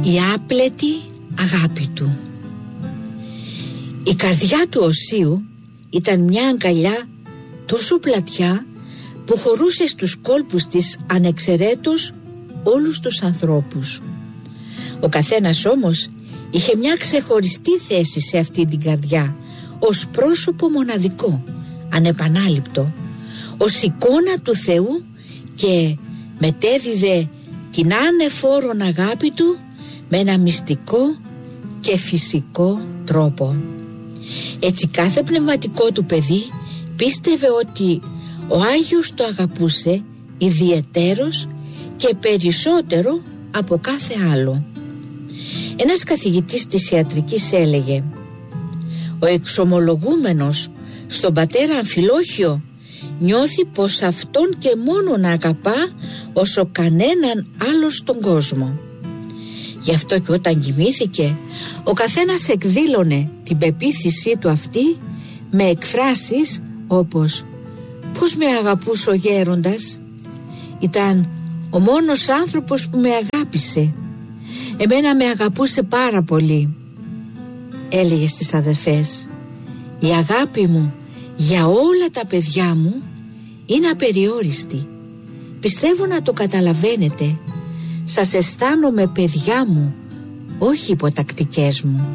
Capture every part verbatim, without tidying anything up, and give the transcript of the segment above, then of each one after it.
Η άπλετη αγάπη του. Η καρδιά του Οσίου ήταν μια αγκαλιά τόσο πλατιά που χωρούσε στους κόλπους της ανεξαιρέτως όλους τους ανθρώπους. Ο καθένας όμως είχε μια ξεχωριστή θέση σε αυτή την καρδιά, ως πρόσωπο μοναδικό, ανεπανάληπτο, ως εικόνα του Θεού, και μετέδιδε την ανεφόρον αγάπη του με ένα μυστικό και φυσικό τρόπο. Έτσι κάθε πνευματικό του παιδί πίστευε ότι ο Άγιος το αγαπούσε ιδιαιτέρως και περισσότερο από κάθε άλλο. Ένας καθηγητής της ιατρικής έλεγε: ο εξομολογούμενος στον πατέρα Αμφιλόχιο νιώθει πως αυτόν και μόνον αγαπά όσο κανέναν άλλο στον κόσμο. Γι' αυτό και όταν κοιμήθηκε, ο καθένας εκδήλωνε την πεποίθησή του αυτή με εκφράσεις όπως «Πώς με αγαπούσε ο γέροντας, ήταν ο μόνος άνθρωπος που με αγάπησε, εμένα με αγαπούσε πάρα πολύ». Έλεγε στις αδερφές: «Η αγάπη μου για όλα τα παιδιά μου είναι απεριόριστη. Πιστεύω να το καταλαβαίνετε. Σας αισθάνομαι παιδιά μου, όχι υποτακτικές μου».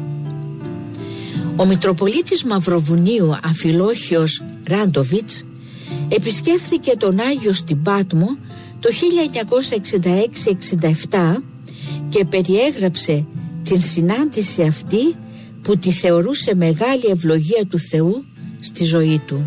Ο Μητροπολίτης Μαυροβουνίου Αμφιλόχιος Ράντοβιτς επισκέφθηκε τον Άγιο στην Πάτμο το χίλια εννιακόσια εξήντα έξι εξήντα επτά και περιέγραψε την συνάντηση αυτή που τη θεωρούσε μεγάλη ευλογία του Θεού στη ζωή του.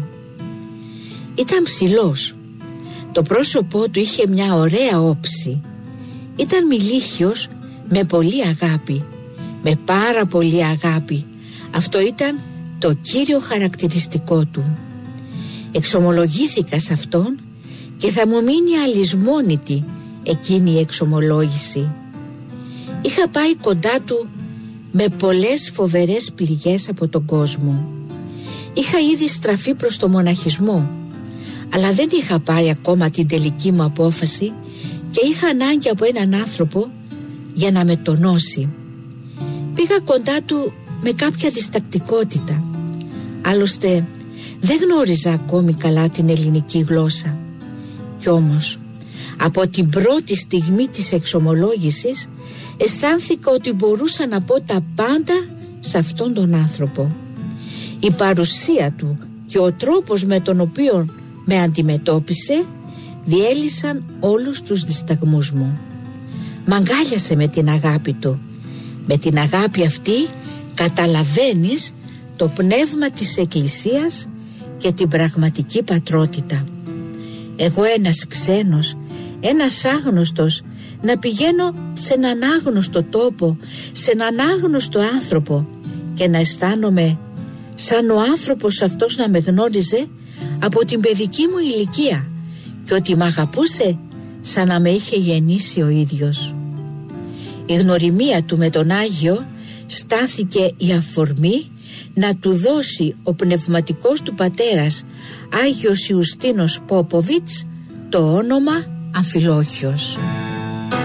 Ήταν ψηλός, το πρόσωπό του είχε μια ωραία όψη, ήταν μιλίχιος με πολύ αγάπη, με πάρα πολύ αγάπη. Αυτό ήταν το κύριο χαρακτηριστικό του. Εξομολογήθηκα σε αυτόν και θα μου μείνει αλυσμόνητη εκείνη η εξομολόγηση. Είχα πάει κοντά του με πολλές φοβερές πληγές από τον κόσμο. Είχα ήδη στραφεί προς το μοναχισμό, αλλά δεν είχα πάρει ακόμα την τελική μου απόφαση και είχα ανάγκη από έναν άνθρωπο για να με τονώσει. Πήγα κοντά του με κάποια διστακτικότητα, άλλωστε δεν γνώριζα ακόμη καλά την ελληνική γλώσσα. Κι όμως από την πρώτη στιγμή της εξομολόγησης αισθάνθηκα ότι μπορούσα να πω τα πάντα σε αυτόν τον άνθρωπο. Η παρουσία του και ο τρόπος με τον οποίο με αντιμετώπισε διέλυσαν όλους τους δισταγμούς μου. Μ' αγκάλιασε με την αγάπη του. Με την αγάπη αυτή καταλαβαίνεις το πνεύμα της Εκκλησίας και την πραγματική πατρότητα. Εγώ ένας ξένος, ένας άγνωστος, να πηγαίνω σε έναν άγνωστο τόπο, σε έναν άγνωστο άνθρωπο και να αισθάνομαι σαν ο άνθρωπος αυτός να με γνώριζε από την παιδική μου ηλικία και ότι μ' αγαπούσε σαν να με είχε γεννήσει ο ίδιος. Η γνωριμία του με τον Άγιο στάθηκε η αφορμή να του δώσει ο πνευματικός του πατέρας Άγιος Ιουστίνος Πόποβιτς το όνομα Αμφιλόχιος.